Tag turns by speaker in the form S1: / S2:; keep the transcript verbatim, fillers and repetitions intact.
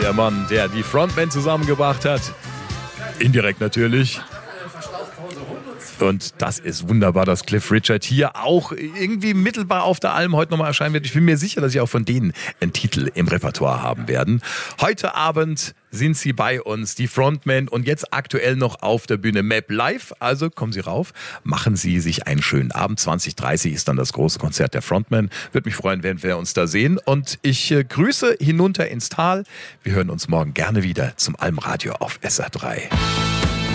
S1: Der Mann, der die Frontman zusammengebracht hat. Indirekt natürlich. Und das ist wunderbar, dass Cliff Richard hier auch irgendwie mittelbar auf der Alm heute nochmal erscheinen wird. Ich bin mir sicher, dass sie auch von denen einen Titel im Repertoire haben werden. Heute Abend sind sie bei uns, die Frontmen, und jetzt aktuell noch auf der Bühne Map Live. Also kommen Sie rauf, machen Sie sich einen schönen Abend. zwanzig Uhr dreißig ist dann das große Konzert der Frontmen. Würde mich freuen, wenn wir uns da sehen. Und ich äh, grüße hinunter ins Tal. Wir hören uns morgen gerne wieder zum Almradio auf S R drei.